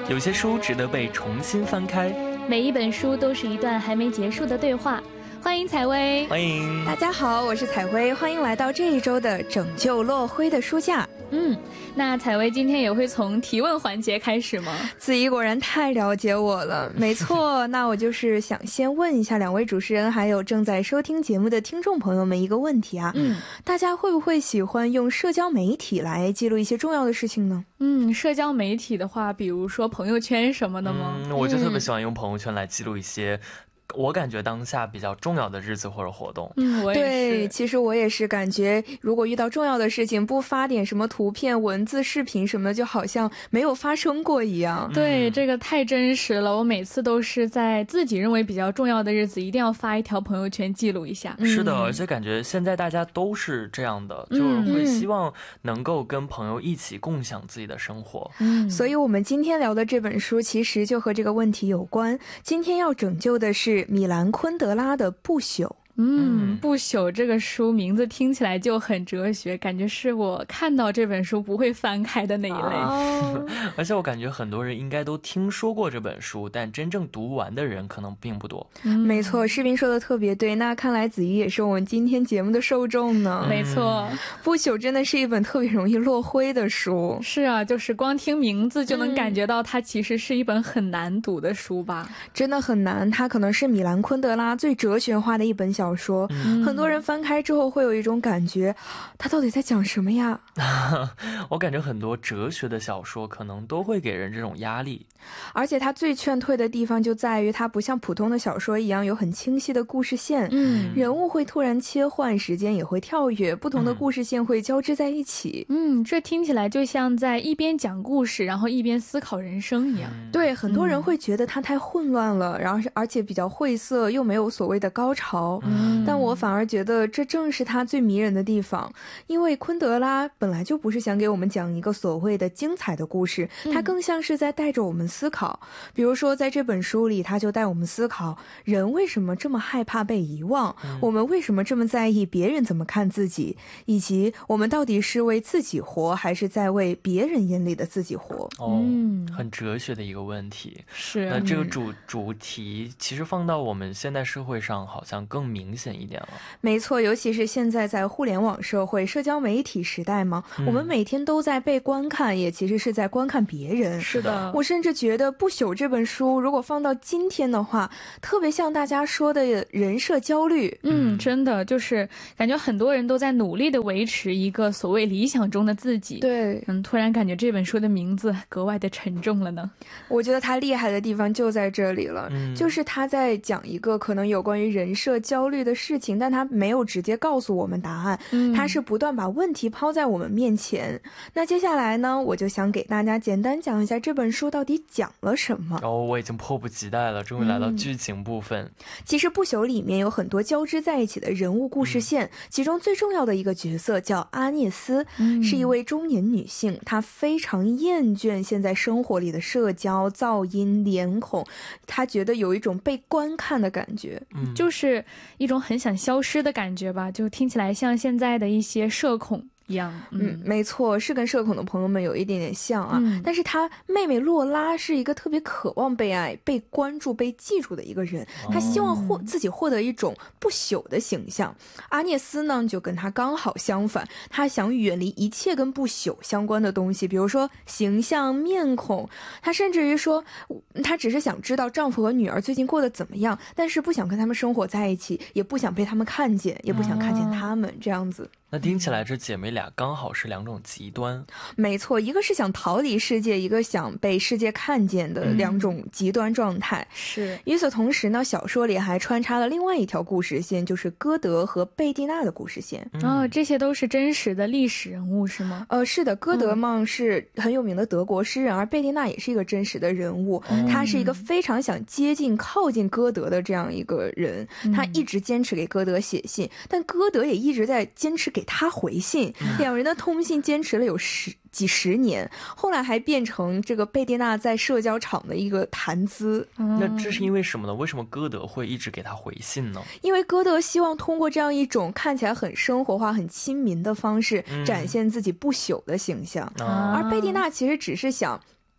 有些书值得被重新翻开， 每一本书都是一段还没结束的对话。欢迎采薇， 欢迎大家好，我是采薇，欢迎来到这一周的拯救落灰的书架。 那采薇今天也会从提问环节开始吗？ 子怡果然太了解我了，没错，那我就是想先问一下两位主持人还有正在收听节目的听众朋友们一个问题啊，大家会不会喜欢用社交媒体来记录一些重要的事情呢？ 社交媒体的话，比如说朋友圈什么的吗？ 我就特别喜欢用朋友圈来记录一些我感觉当下比较重要的日子或者活动。 我也是。 对，其实我也是感觉如果遇到重要的事情不发点什么图片文字视频什么的，就好像没有发生过一样。 对，这个太真实了，我每次都是在自己认为比较重要的日子一定要发一条朋友圈记录一下。 是的，而且感觉现在大家都是这样的，就是会希望能够跟朋友一起共享自己的生活。 所以我们今天聊的这本书其实就和这个问题有关。今天要拯救的是米兰昆德拉的《不朽》。 不朽这个书名字听起来就很哲学，感觉是我看到这本书不会翻开的那一类。 而且我感觉很多人应该都听说过这本书，但真正读完的人可能并不多。 没错，士兵说的特别对，那看来子怡也是我们今天节目的受众呢。 没错， 不朽真的是一本特别容易落灰的书。 是啊，就是光听名字就能感觉到它其实是一本很难读的书吧。 真的很难，它可能是米兰昆德拉最哲学化的一本小说。很多人翻开之后会有一种感觉，他到底在讲什么呀？ 我感觉很多哲学的小说可能都会给人这种压力， 而且它最劝退的地方就在于它不像普通的小说一样有很清晰的故事线，人物会突然切换，时间也会跳跃，不同的故事线会交织在一起。 这听起来就像在一边讲故事然后一边思考人生一样。 对，很多人会觉得它太混乱了，然后而且比较晦涩，又没有所谓的高潮。但我反而觉得这正是它最迷人的地方，因为昆德拉本来就不是想给我们讲一个所谓的精彩的故事，它更像是在带着我们思考。比如说在这本书里，他就带我们思考人为什么这么害怕被遗忘，我们为什么这么在意别人怎么看自己，以及我们到底是为自己活还是在为别人眼里的自己活。 很哲学的一个问题。 是， 那这个主题其实放到我们现代社会上好像更明显一点了。 没错，尤其是现在在互联网社会社交媒体时代嘛，我们每天都在被观看，也其实是在观看别人。 是的， 我甚至觉得《不朽》这本书如果放到今天的话，特别像大家说的人设焦虑。 真的就是感觉很多人都在努力的维持一个所谓理想中的自己。 对， 突然感觉这本书的名字格外的沉重了呢。 我觉得他厉害的地方就在这里了，就是他在讲一个可能有关于人设焦虑的事情，但他没有直接告诉我们答案，他是不断把问题抛在我们面前。那接下来呢，我就想给大家简单讲一下这本书到底讲了什么。 我已经迫不及待了，终于来到剧情部分。 其实《不朽》里面有很多交织在一起的人物故事线，其中最重要的一个角色叫阿涅斯，是一位中年女性，她非常厌倦现在生活里的社交噪音脸孔，她觉得有一种被观看的感觉， 就是一种很想消失的感觉吧，就听起来像现在的一些社恐一样。 没错，是跟社恐的朋友们有一点点像啊。但是他妹妹洛拉是一个特别渴望被爱、被关注、被记住的一个人，他希望自己获得一种不朽的形象。阿涅斯呢，就跟他刚好相反，他想远离一切跟不朽相关的东西，比如说形象、面孔。他甚至于说，他只是想知道丈夫和女儿最近过得怎么样，但是不想跟他们生活在一起，也不想被他们看见，也不想看见他们这样子。 那听起来这姐妹俩刚好是两种极端。 没错，一个是想逃离世界，一个想被世界看见的两种极端状态。 是。 与此同时呢，小说里还穿插了另外一条故事线，就是歌德和贝蒂娜的故事线。 这些都是真实的历史人物是吗？ 是的，歌德嘛是很有名的德国诗人，而贝蒂娜也是一个真实的人物。他是一个非常想靠近歌德的这样一个人，他一直坚持给歌德写信，但歌德也一直在坚持给他回信，两人的通信坚持了有几十年，后来还变成这个贝蒂娜在社交场的一个谈资。 那这是因为什么呢？为什么歌德会一直给他回信呢？ 因为歌德希望通过这样一种看起来很生活化、很亲民的方式，展现自己不朽的形象，而贝蒂娜其实只是想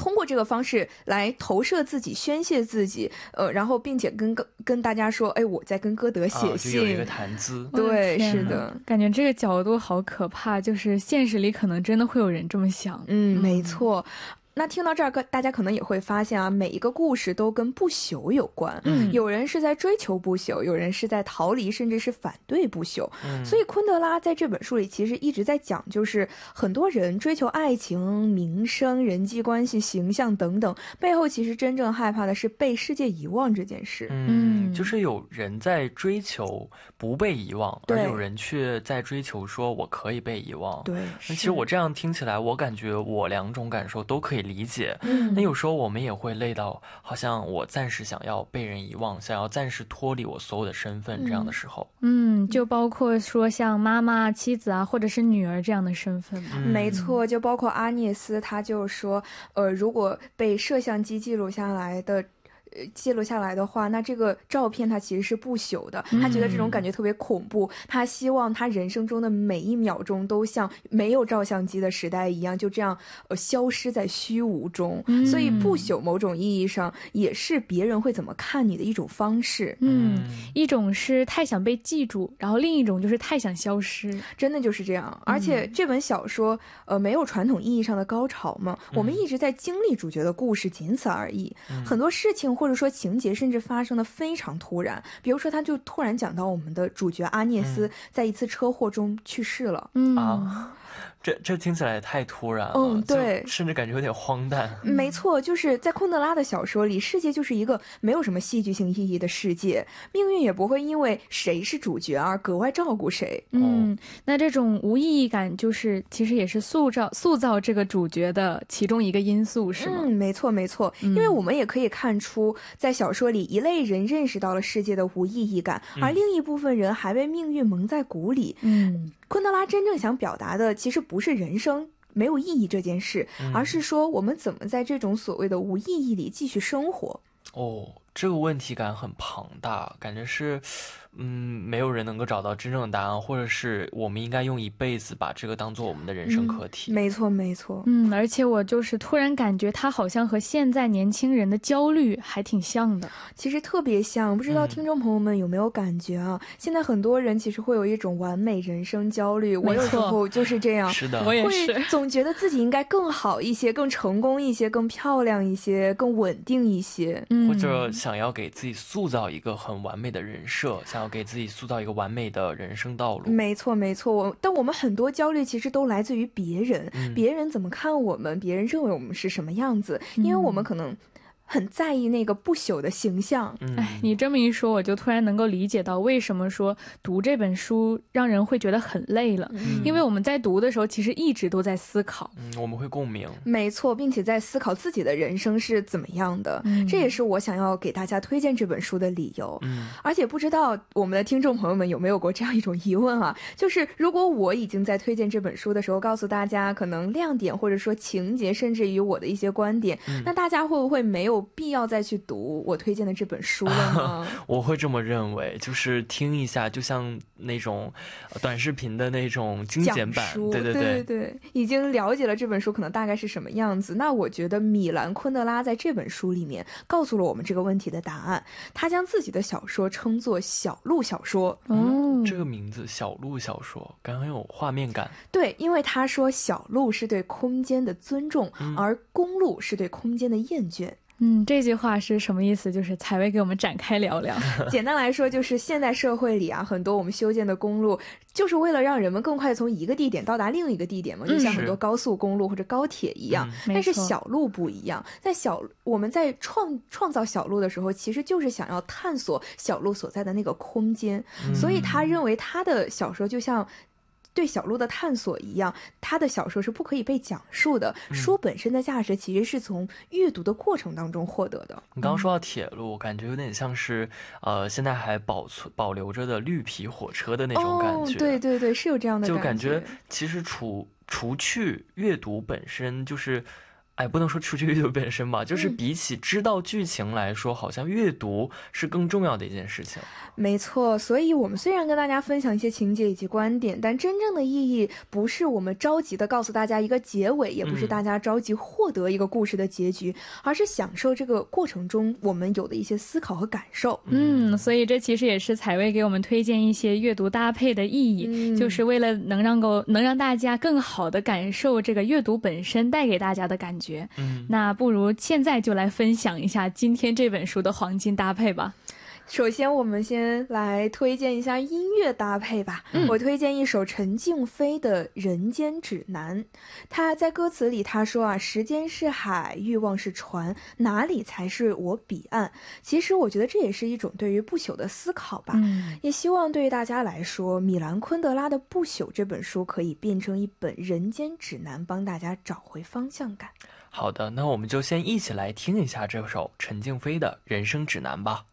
通过这个方式来投射自己、宣泄自己，然后并且跟大家说，哎，我在跟歌德写信， 就有一个谈资。 对，是的， 感觉这个角度好可怕，就是现实里可能真的会有人这么想。 没错。那听到这儿，大家可能也会发现啊，每一个故事都跟不朽有关。有人是在追求不朽，有人是在逃离，甚至是反对不朽。所以昆德拉在这本书里其实一直在讲，就是很多人追求爱情、名声、人际关系、形象等等，背后其实真正害怕的是被世界遗忘这件事。 就是有人在追求不被遗忘，而有人却在追求说我可以被遗忘。 对， 那其实我这样听起来，我感觉我两种感受都可以理解。那有时候我们也会累到好像我暂时想要被人遗忘，想要暂时脱离我所有的身份，这样的时候就包括说像妈妈、妻子啊，或者是女儿这样的身份嘛。 没错，就包括阿涅斯，他就说如果被摄像机记录下来的话，那这个照片它其实是不朽的。他觉得这种感觉特别恐怖，他希望他人生中的每一秒钟都像没有照相机的时代一样，就这样消失在虚无中。所以不朽某种意义上也是别人会怎么看你的一种方式。 一种是太想被记住，然后另一种就是太想消失， 真的就是这样。而且这本小说没有传统意义上的高潮嘛，我们一直在经历主角的故事，仅此而已。很多事情或者说情节甚至发生的非常突然，比如说他就突然讲到我们的主角阿涅斯在一次车祸中去世了。 这听起来也太突然了， 对， 甚至感觉有点荒诞。 没错，就是在昆德拉的小说里，世界就是一个没有什么戏剧性意义的世界，命运也不会因为谁是主角而格外照顾谁。 那这种无意义感就是其实也是塑造这个主角的其中一个因素，是吗？ 没错没错，因为我们也可以看出，在小说里一类人认识到了世界的无意义感，而另一部分人还被命运蒙在鼓里。昆德拉真正想表达的其实不是人生没有意义这件事，而是说我们怎么在这种所谓的无意义里继续生活。 这个问题感很庞大，感觉是没有人能够找到真正的答案，或者是我们应该用一辈子把这个当做我们的人生课题。 没错没错。 而且我就是突然感觉他好像和现在年轻人的焦虑还挺像的， 其实特别像。不知道听众朋友们有没有感觉啊？现在很多人其实会有一种完美人生焦虑，我有时候就是这样。 是的， 我也是， 会总觉得自己应该更好一些，更成功一些，更漂亮一些，更稳定一些。 或者想要给自己塑造一个很完美的人设，想要给自己塑造一个完美的人生道路。 没错没错，但我们很多焦虑其实都来自于别人，别人怎么看我们，别人认为我们是什么样子，因为我们可能很在意那个不朽的形象。 你这么一说，我就突然能够理解到为什么说读这本书让人会觉得很累了，因为我们在读的时候其实一直都在思考， 我们会共鸣。 没错，并且在思考自己的人生是怎么样的。这也是我想要给大家推荐这本书的理由。而且不知道我们的听众朋友们有没有过这样一种疑问啊，就是如果我已经在推荐这本书的时候告诉大家可能亮点或者说情节甚至于我的一些观点，那大家会不会没有必要再去读我推荐的这本书了呢？ 我会这么认为，就是听一下就像那种短视频的那种精简版。 对，已经了解了这本书可能大概是什么样子。那我觉得米兰昆德拉在这本书里面告诉了我们这个问题的答案。他将自己的小说称作小路小说。 这个名字小路小说感觉很有画面感。 对，因为他说小路是对空间的尊重，而公路是对空间的厌倦。 这句话是什么意思？就是采薇给我们展开聊聊。 简单来说，就是现代社会里啊，很多我们修建的公路，就是为了让人们更快从一个地点到达另一个地点嘛，就像很多高速公路或者高铁一样。但是小路不一样，我们在创造小路的时候，其实就是想要探索小路所在的那个空间。所以他认为他的小说就像对小路的探索一样，他的小说是不可以被讲述的。书本身的价值其实是从阅读的过程当中获得的。 你刚刚说到铁路，感觉有点像是现在还保留着的绿皮火车的那种感觉。 对，是有这样的感觉。 就感觉其实除去阅读本身就是不能说除去阅读本身吧，就是比起知道剧情来说，好像阅读是更重要的一件事情。 没错，所以我们虽然跟大家分享一些情节以及观点，但真正的意义不是我们着急的告诉大家一个结尾，也不是大家着急获得一个故事的结局，而是享受这个过程中我们有的一些思考和感受。 所以这其实也是采薇给我们推荐一些阅读搭配的意义，就是为了能让大家更好的感受这个阅读本身带给大家的感觉。那不如现在就来分享一下今天这本书的黄金搭配吧。 首先我们先来推荐一下音乐搭配吧。我推荐一首陈静飞的《人间指南》。他在歌词里他说时间是海，欲望是船，哪里才是我彼岸。其实我觉得这也是一种对于不朽的思考吧。也希望对于大家来说，米兰昆德拉的《不朽》这本书可以变成一本人间指南，帮大家找回方向感。 好的，那我们就先一起来听一下这首陈静飞的人生指南吧。